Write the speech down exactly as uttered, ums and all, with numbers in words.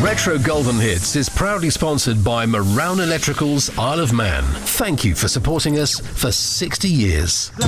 Retro Golden Hits is proudly sponsored by Marown Electricals, Isle of Man. Thank you for supporting us for sixty years.